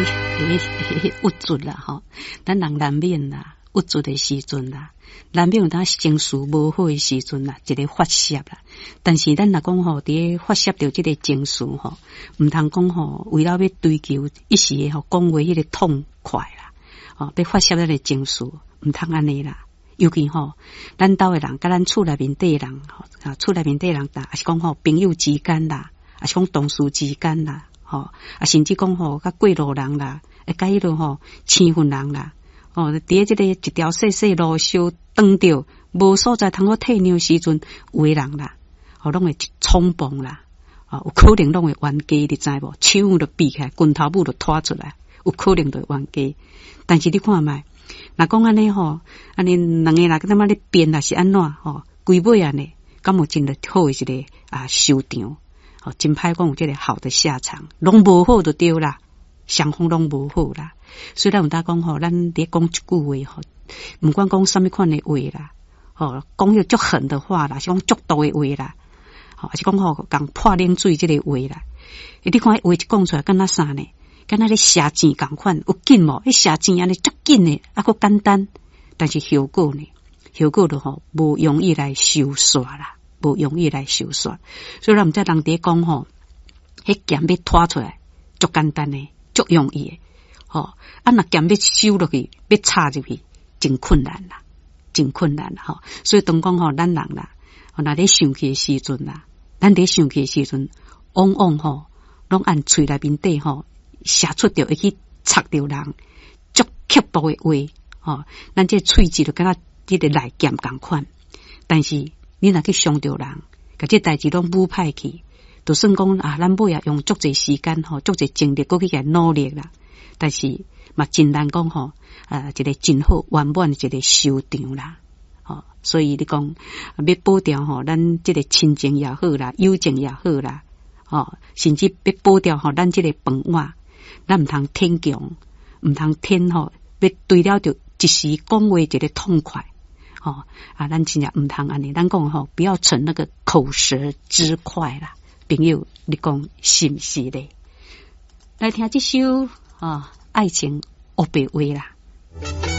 郁卒啦吼，咱人难免啦，郁卒的时阵啦，难免有当情绪无好的时阵啦，一个发泄啦。但是咱若讲吼，伫发泄着即个情绪吼，毋通讲吼，为了要追求一时的吼讲话迄个痛快啦，哦，要发泄咱的情绪，毋通安尼啦。尤其吼，咱兜的人甲咱厝内面底人吼，厝内面底人啦，也是讲吼朋友之间啦，也是讲同事之间啦，吼，啊甚至讲吼甲过路人啦，会甲迄落吼青云人啦，哦，伫即个一条细细路小当着无所在通好退让时阵，有的人啦，哦，拢会冲动啦，哦，有可能拢会冤家，你知无？枪就闭起来，拳头母就拖出来，有可能就冤家。但是你看觅。若讲安尼吼，安尼两个人他妈咧变啦是安怎吼？规尾安尼，敢有真好诶一个收场？吼，真歹讲有即个好的下场，拢无好就对啦，双方拢无好啦。所以咱有当讲吼，咱伫讲一句话吼，毋管讲什么款诶话啦，吼，讲迄足狠的话啦，是讲足毒诶话啦，吼，还是讲吼讲泼冷水即个话啦。你看话一讲出来，敢若啥呢？敢若咧射箭共款，有紧无？迄射箭安尼足紧诶，啊，佫简单，但是效果呢？效果就吼无容易来收煞啦，无容易来收煞。所以咱毋知人伫讲吼，迄剑要拖出来，足简单诶，足容易诶，吼。啊，若剑要收落去，要插入去，真困难啦，真困难啦，吼。所以当讲吼，咱人啦，若咧生气诶时阵啦，咱伫生气诶时阵，往往吼，拢按喙内面底吼。写出着会去插着人足刻薄的话，吼，咱这喙齿就敢若这个利剑共款。但是你若去伤着人，甲这代志拢舞歹去，就算讲咱尾也用足侪时间吼，足侪精力过去甲努力啦。但是嘛真难讲吼，一个真好圆满的一个收场啦。吼，所以你讲要保掉吼，咱这个亲情也好啦，友情也好啦，吼，甚至要保掉吼，咱这个饭碗。咱毋通天强，毋通天吼，要对了着一时讲话一个痛快，吼咱真正毋通安尼。咱讲吼，不要逞那个口舌之快啦，朋友，你讲是毋是咧？来听这首爱情黑白话啦。